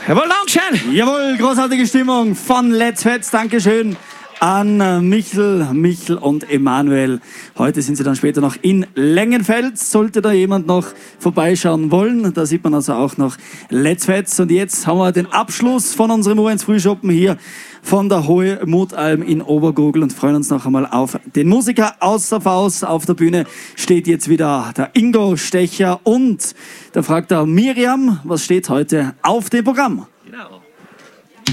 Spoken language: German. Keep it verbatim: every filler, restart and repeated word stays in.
Jawohl, Dankeschön. Jawohl, großartige Stimmung von Let's Fets. Dankeschön an Michel, Michel und Emanuel. Heute sind sie dann später noch in Längenfels. Sollte da jemand noch vorbeischauen wollen, da sieht man also auch noch Let's Fets. Und jetzt haben wir den Abschluss von unserem U eins Frühschoppen hier von der Hohe Mutalm in Obergurgl und freuen uns noch einmal auf den Musiker außer Faust. Auf der Bühne steht jetzt wieder der Ingo Stecher und da fragt er Miriam, was steht heute auf dem Programm? Genau.